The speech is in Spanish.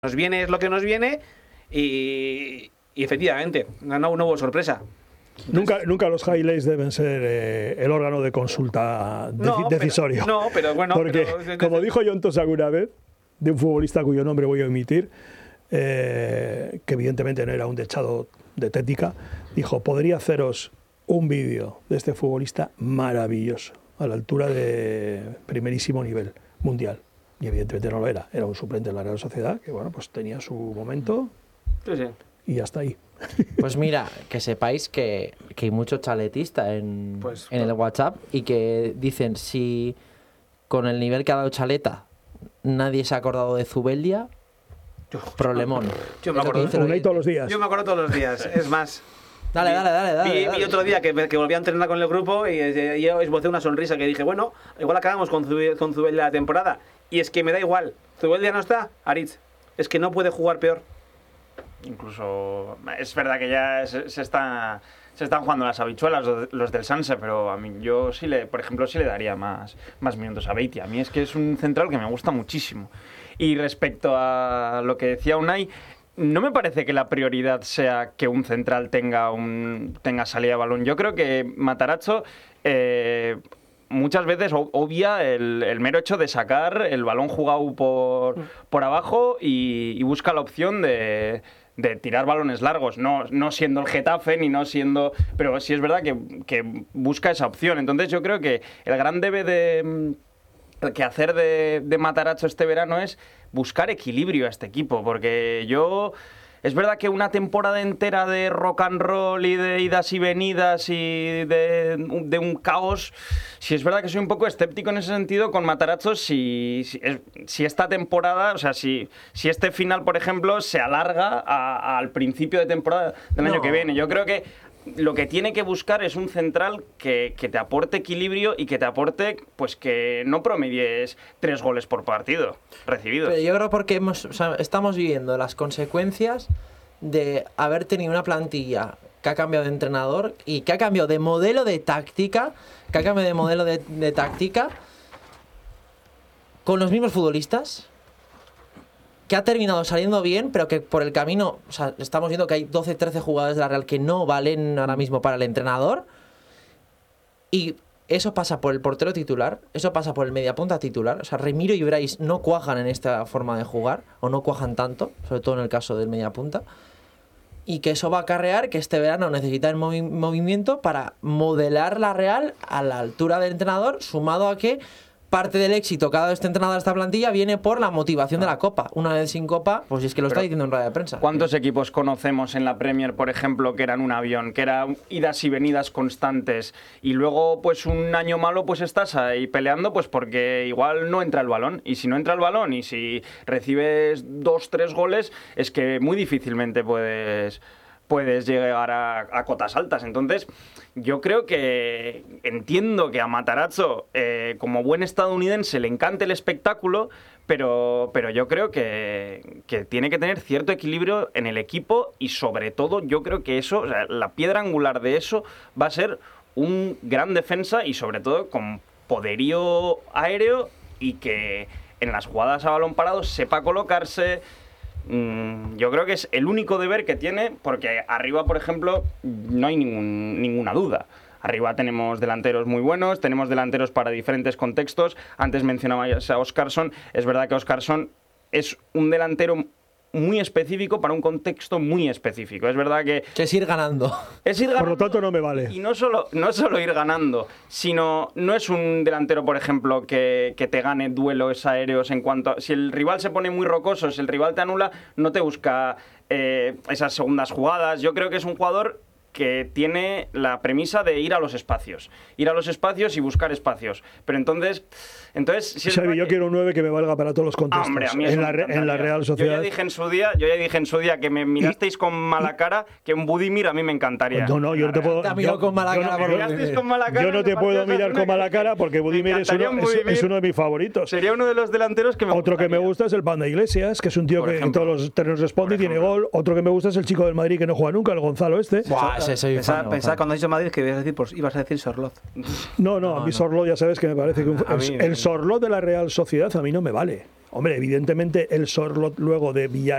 nos viene es lo que nos viene y efectivamente, no hubo sorpresa. Nunca los highlights deben ser el órgano de consulta decisorio. Pero bueno. Porque, como dijo John Tosa alguna vez, de un futbolista cuyo nombre voy a omitir, que evidentemente no era un dechado de tética, dijo, podría haceros un vídeo de este futbolista maravilloso, a la altura de primerísimo nivel mundial. Y evidentemente no lo era un suplente en la Real Sociedad, que bueno, pues tenía su momento y hasta ahí. Pues mira, que sepáis que hay mucho chaletista en el WhatsApp y que dicen, si con el nivel que ha dado Chaleta nadie se ha acordado de Zubeldia, problemón. Yo me acuerdo todos los días. Yo me acuerdo todos los días, es más. Dale. Vi otro día que volví a entrenar con el grupo y yo esbocé una sonrisa que dije, bueno, igual acabamos con Zubeldia la temporada. Y es que me da igual. Zubeldia no está, Aritz. Es que no puede jugar peor. Incluso es verdad que ya se están jugando las habichuelas los del Sanse, pero a mí yo por ejemplo sí le daría más minutos a Beitty. A mí es que es un central que me gusta muchísimo. Y respecto a lo que decía Unai, no me parece que la prioridad sea que un central tenga salida de balón. Yo creo que Matarazzo muchas veces obvia el mero hecho de sacar el balón jugado por abajo y busca la opción de tirar balones largos, no siendo el Getafe ni no siendo, pero sí es verdad que busca esa opción. Entonces yo creo que el gran debe que hacer de Matarazzo este verano es buscar equilibrio a este equipo, porque es verdad que una temporada entera de rock and roll y de idas y venidas y de un caos, sí es verdad que soy un poco escéptico en ese sentido con Matarazzo si esta temporada, o sea, si este final, por ejemplo, se alarga al principio de temporada del año que viene. Yo creo que lo que tiene que buscar es un central que te aporte equilibrio y que te aporte, pues que no promedies 3 goles por partido recibidos. Pero yo creo porque estamos viviendo las consecuencias de haber tenido una plantilla que ha cambiado de entrenador y que ha cambiado de modelo de táctica, con los mismos futbolistas, que ha terminado saliendo bien, pero que por el camino, o sea, estamos viendo que hay 12, 13 jugadores de la Real que no valen ahora mismo para el entrenador. Y eso pasa por el portero titular, eso pasa por el mediapunta titular. O sea, Remiro y Brais no cuajan en esta forma de jugar, o no cuajan tanto, sobre todo en el caso del mediapunta. Y que eso va a acarrear que este verano necesitan movimiento para modelar la Real a la altura del entrenador, sumado a que parte del éxito que ha dado este entrenador a esta plantilla viene por la motivación de la Copa. Una vez sin Copa, pues es que lo está diciendo en rueda de prensa. ¿Cuántos equipos conocemos en la Premier, por ejemplo, que eran un avión, que eran idas y venidas constantes, y luego, pues un año malo, pues estás ahí peleando, pues porque igual no entra el balón, y si no entra el balón, y si recibes 2-3 goles, es que muy difícilmente puedes llegar a cotas altas. Entonces, yo creo que entiendo que a Matarazzo, como buen estadounidense, le encante el espectáculo, pero yo creo que tiene que tener cierto equilibrio en el equipo y, sobre todo, yo creo que eso, o sea, la piedra angular de eso va a ser un gran defensa y, sobre todo, con poderío aéreo y que en las jugadas a balón parado sepa colocarse. Yo creo que es el único deber que tiene, porque arriba, por ejemplo, no hay ninguna duda. Arriba tenemos delanteros muy buenos, tenemos delanteros para diferentes contextos. Antes mencionabas a Óscarson. Es verdad que Óscarson es un delantero muy específico para un contexto muy específico. Es verdad que es ir ganando. Por lo tanto, no me vale. Y no solo ir ganando, sino no es un delantero, por ejemplo, que te gane duelos aéreos en cuanto si el rival se pone muy rocoso, si el rival te anula, no te busca esas segundas jugadas. Yo creo que es un jugador que tiene la premisa de ir a los espacios y buscar espacios. Pero entonces si Xavi, yo quiero un 9 que me valga para todos los contextos. Hombre, a mí en la Real Sociedad. Yo ya dije en su día que me mirasteis con mala cara, que un Budimir a mí me encantaría. No, yo no te puedo. Con mala cara Yo no te puedo mirar con mala cara porque Budimir es uno de mis favoritos. Sería uno de los delanteros que me Otro gustaría. que me gusta es el Panda Iglesias, que es un tío que en todos los terrenos responde y tiene gol. Otro que me gusta es el chico del Madrid que no juega nunca, el Gonzalo este. Pensaba cuando has dicho Madrid que ibas a decir Sorloz. No, a mí Sorloz ya sabes que me parece que el Sorloz de la Real Sociedad a mí no me vale. Hombre, evidentemente el Sorlot luego de